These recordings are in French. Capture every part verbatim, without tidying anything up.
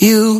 you.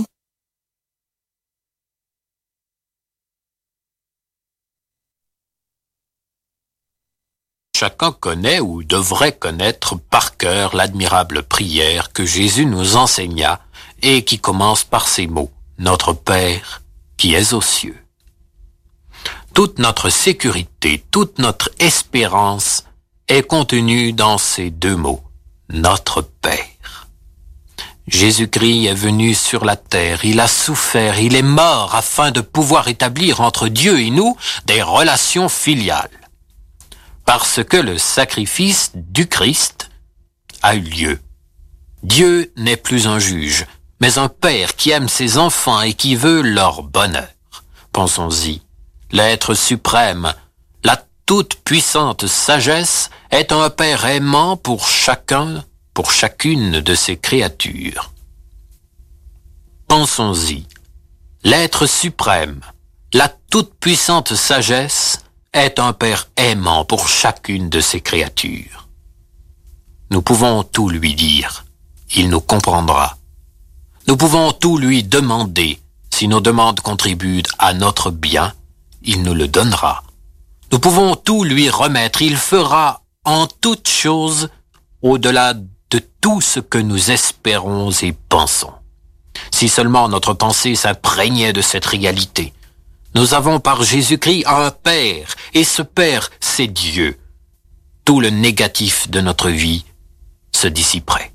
Chacun connaît ou devrait connaître par cœur l'admirable prière que Jésus nous enseigna et qui commence par ces mots: Notre Père qui es aux cieux. Toute notre sécurité, toute notre espérance est contenue dans ces deux mots: Notre Père. Jésus-Christ est venu sur la terre, il a souffert, il est mort afin de pouvoir établir entre Dieu et nous des relations filiales. Parce que le sacrifice du Christ a eu lieu. Dieu n'est plus un juge, mais un père qui aime ses enfants et qui veut leur bonheur. Pensons-y, l'être suprême, la toute-puissante sagesse est un père aimant pour chacun, pour chacune de ses créatures. Pensons-y, l'être suprême, la toute-puissante sagesse est un père aimant pour chacune de ses créatures. Nous pouvons tout lui dire, il nous comprendra. Nous pouvons tout lui demander, si nos demandes contribuent à notre bien, il nous le donnera. Nous pouvons tout lui remettre, il fera en toutes choses au-delà de tout ce que nous espérons et pensons. Si seulement notre pensée s'imprégnait de cette réalité. Nous avons par Jésus-Christ un Père, et ce Père, c'est Dieu. Tout le négatif de notre vie se dissiperait.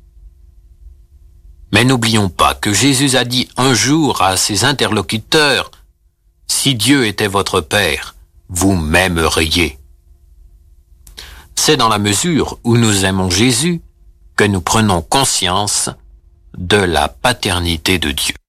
Mais n'oublions pas que Jésus a dit un jour à ses interlocuteurs: « Si Dieu était votre Père, vous m'aimeriez. » C'est dans la mesure où nous aimons Jésus que nous prenons conscience de la paternité de Dieu.